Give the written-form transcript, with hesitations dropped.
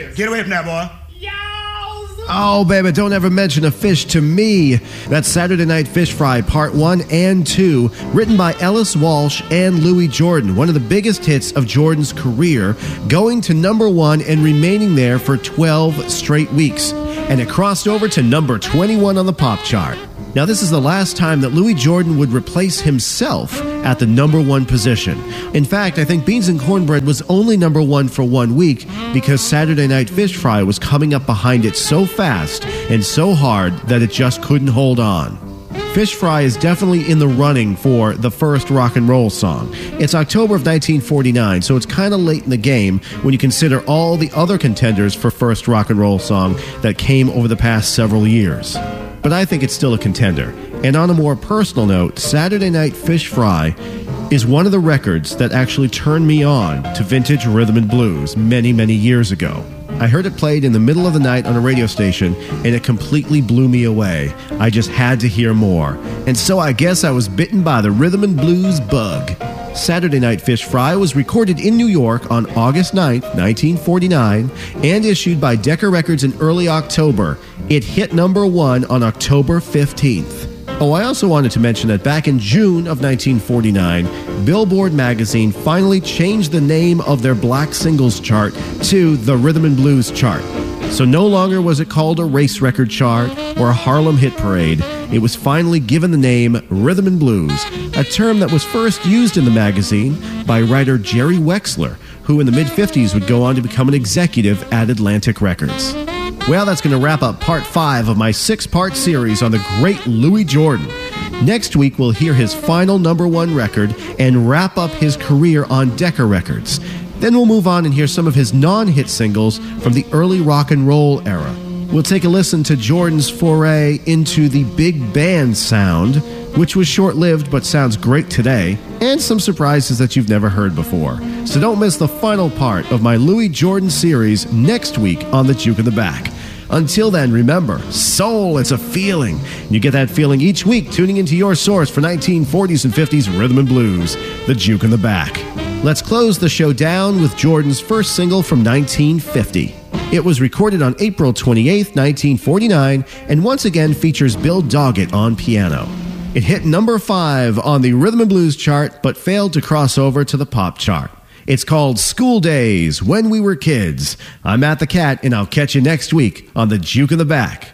fishes. Get away from that, boy. Oh, baby, don't ever mention a fish to me. That's Saturday Night Fish Fry, Part 1 and 2, written by Ellis Walsh and Louis Jordan, one of the biggest hits of Jordan's career, going to number 1 and remaining there for 12 straight weeks. And it crossed over to number 21 on the pop chart. Now, this is the last time that Louis Jordan would replace himself at the number 1 position. In fact, I think Beans and Cornbread was only number 1 for 1 week because Saturday Night Fish Fry was coming up behind it so fast and so hard that it just couldn't hold on. Fish Fry is definitely in the running for the first rock and roll song. It's October of 1949, so it's kind of late in the game when you consider all the other contenders for first rock and roll song that came over the past several years. But I think it's still a contender. And on a more personal note, Saturday Night Fish Fry is one of the records that actually turned me on to vintage rhythm and blues many, many years ago. I heard it played in the middle of the night on a radio station, and it completely blew me away. I just had to hear more. And so I guess I was bitten by the rhythm and blues bug. Saturday Night Fish Fry was recorded in New York on August 9th, 1949, and issued by Decca Records in early October. It hit number 1 on October 15th. Oh, I also wanted to mention that back in June of 1949, Billboard magazine finally changed the name of their black singles chart to the Rhythm and Blues chart. So no longer was it called a race record chart or a Harlem hit parade. It was finally given the name Rhythm and Blues, a term that was first used in the magazine by writer Jerry Wexler, who in the mid-50s would go on to become an executive at Atlantic Records. Well, that's going to wrap up part 5 of my 6-part series on the great Louis Jordan. Next week, we'll hear his final number 1 record and wrap up his career on Decca Records. Then we'll move on and hear some of his non-hit singles from the early rock and roll era. We'll take a listen to Jordan's foray into the big band sound, which was short-lived but sounds great today, and some surprises that you've never heard before. So don't miss the final part of my Louis Jordan series next week on The Juke in the Back. Until then, remember, soul, it's a feeling. You get that feeling each week tuning into your source for 1940s and 50s rhythm and blues, The Juke in the Back. Let's close the show down with Jordan's first single from 1950. It was recorded on April 28, 1949, and once again features Bill Doggett on piano. It hit number 5 on the Rhythm and Blues chart, but failed to cross over to the pop chart. It's called School Days, When We Were Kids. I'm Matt the Cat, and I'll catch you next week on The Juke in the Back.